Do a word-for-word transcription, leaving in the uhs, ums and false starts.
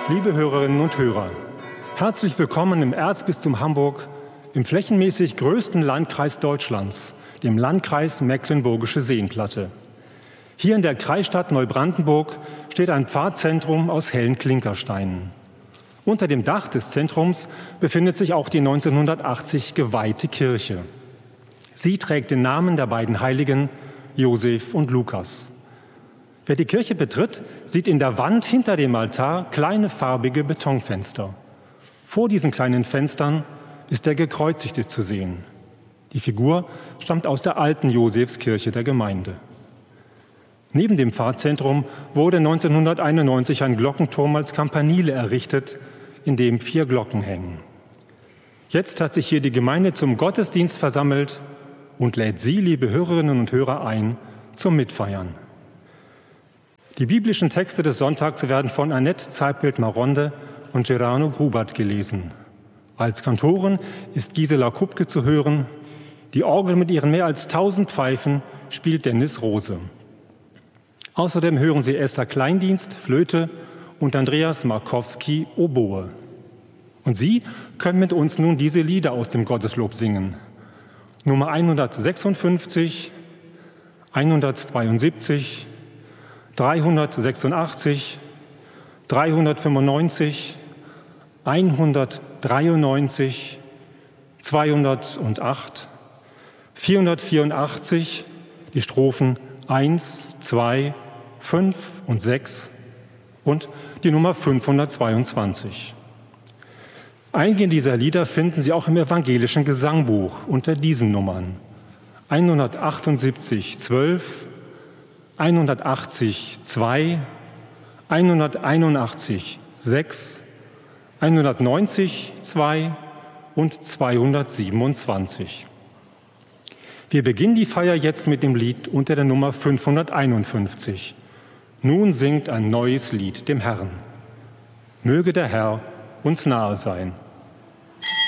Liebe Hörerinnen und Hörer, herzlich willkommen im Erzbistum Hamburg, im flächenmäßig größten Landkreis Deutschlands, dem Landkreis Mecklenburgische Seenplatte. Hier in der Kreisstadt Neubrandenburg steht ein Pfarrzentrum aus hellen Klinkersteinen. Unter dem Dach des Zentrums befindet sich auch die neunzehnhundertachtzig geweihte Kirche. Sie trägt den Namen der beiden Heiligen, Josef und Lukas. Wer die Kirche betritt, sieht in der Wand hinter dem Altar kleine farbige Betonfenster. Vor diesen kleinen Fenstern ist der Gekreuzigte zu sehen. Die Figur stammt aus der alten Josefskirche der Gemeinde. Neben dem Pfarrzentrum wurde neunzehnhunderteinundneunzig ein Glockenturm als Campanile errichtet, in dem vier Glocken hängen. Jetzt hat sich hier die Gemeinde zum Gottesdienst versammelt und lädt Sie, liebe Hörerinnen und Hörer, ein zum Mitfeiern. Die biblischen Texte des Sonntags werden von Annette Zeipelt-Maronde und Gerano Grubert gelesen. Als Kantorin ist Gisela Kupke zu hören. Die Orgel mit ihren mehr als tausend Pfeifen spielt Dennis Rose. Außerdem hören Sie Esther Kleindienst, Flöte und Andreas Markowski, Oboe. Und Sie können mit uns nun diese Lieder aus dem Gotteslob singen. Nummer hundertsechsundfünfzig, hundertzweiundsiebzig, dreihundertsechsundachtzig, dreihundertfünfundneunzig, hundertdreiundneunzig, zweihundertacht, vierhundertvierundachtzig, die Strophen eins, zwei, fünf und sechs und die Nummer fünfhundertzweiundzwanzig. Einige dieser Lieder finden Sie auch im evangelischen Gesangbuch unter diesen Nummern: hundertachtundsiebzig, zwölf, hundertachtzig, zwei, hunderteinundachtzig, sechs, hundertneunzig, zwei und zweihundertsiebenundzwanzig. Wir beginnen die Feier jetzt mit dem Lied unter der Nummer fünfhunderteinundfünfzig. Nun singt ein neues Lied dem Herrn. Möge der Herr uns nahe sein.